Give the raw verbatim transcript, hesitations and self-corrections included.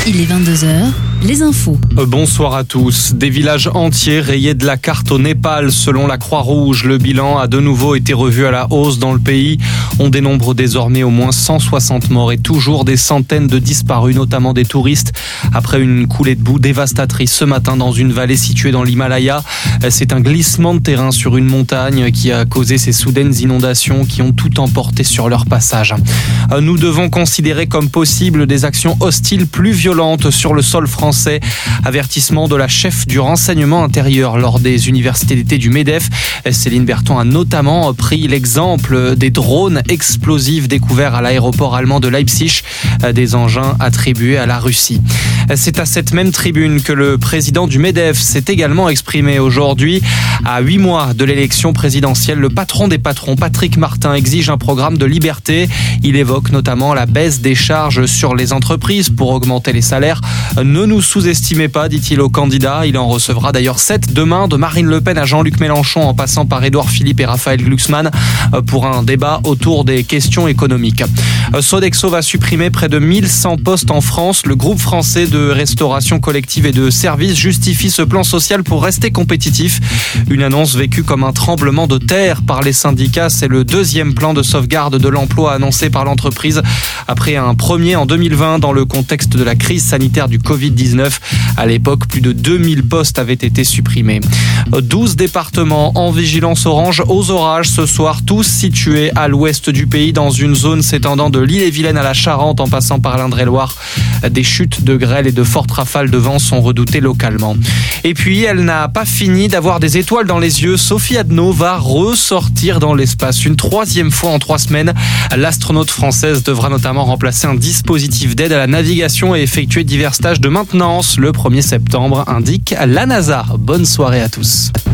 Il est vingt-deux heures, les infos. Bonsoir à tous. Des villages entiers rayés de la carte au Népal selon la Croix-Rouge. Le bilan a de nouveau été revu à la hausse dans le pays. On dénombre désormais au moins cent soixante morts et toujours des centaines de disparus, notamment des touristes, après une coulée de boue dévastatrice ce matin dans une vallée située dans l'Himalaya. C'est un glissement de terrain sur une montagne qui a causé ces soudaines inondations qui ont tout emporté sur leur passage. Nous devons considérer comme possible des actions hostiles plus violentes sur le sol français. Avertissement de la chef du renseignement intérieur lors des universités d'été du MEDEF. Céline Berton a notamment pris l'exemple des drones explosifs découverts à l'aéroport allemand de Leipzig, des engins attribués à la Russie. C'est à cette même tribune que le président du MEDEF s'est également exprimé aujourd'hui. À huit mois de l'élection présidentielle, le patron des patrons, Patrick Martin, exige un programme de liberté. Il évoque notamment la baisse des charges sur les entreprises pour augmenter les salaires. Ne nous sous-estimez pas, dit-il au candidat. Il en recevra d'ailleurs sept demain, de Marine Le Pen à Jean-Luc Mélenchon, en passant par Édouard Philippe et Raphaël Glucksmann, pour un débat autour des questions économiques. Sodexo va supprimer près de mille cent postes en France. Le groupe français de restauration collective et de services justifie ce plan social pour rester compétitif. Une annonce vécue comme un tremblement de terre par les syndicats. C'est le deuxième plan de sauvegarde de l'emploi annoncé par l'entreprise, après un premier en deux mille vingt dans le contexte de la crise sanitaire du covid dix-neuf. À l'époque, plus de deux mille postes avaient été supprimés. douze départements en vigilance orange aux orages ce soir, tous situés à l'ouest du pays, dans une zone s'étendant de l'Ille-et-Vilaine à la Charente en passant par l'Indre-et-Loire. Des chutes de grêle et de fortes rafales de vent sont redoutées localement. Et puis, elle n'a pas fini d'avoir des étoiles dans les yeux. Sophie Adno va ressortir dans l'espace une troisième fois en trois semaines. L'astronaute française devra notamment remplacer un dispositif d'aide à la navigation et effectuer divers stages de maintenance le premier septembre, indique la NASA. Bonne soirée à tous.